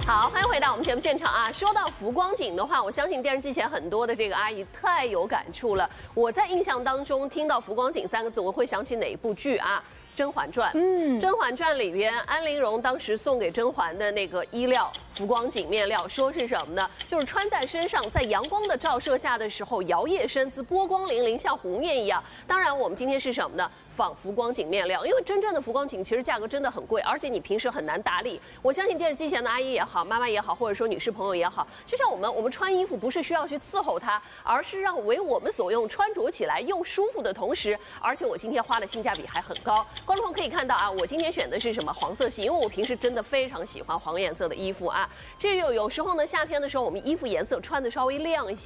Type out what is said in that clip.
好，欢迎回到我们节目现场啊！说到浮光景的话，我相信电视机前很多的这个阿姨太有感触了。我在印象当中听到浮光景3个字，我会想起哪一部剧啊？《甄嬛传》。《甄嬛传》里边，安陵容当时送给甄嬛的那个衣料浮光景面料，说是什么呢？就是穿在身上，在阳光的照射下的时候，摇曳身姿，波光粼粼，像湖面一样。当然，我们今天是什么呢？仿浮光景面料，因为真正的浮光景其实价格真的很贵，而且你平时很难打理。我相信电视机前的阿姨也好，妈妈也好，或者说女士朋友也好，就像我们穿衣服不是需要去伺候它，而是让为我们所用，穿着起来又舒服的同时，而且我今天花的性价比还很高。观众朋友可以看到啊，我今天选的是什么黄色系，因为我平时真的非常喜欢黄颜色的衣服啊。这有时候呢，夏天的时候我们衣服颜色穿的稍微亮一些。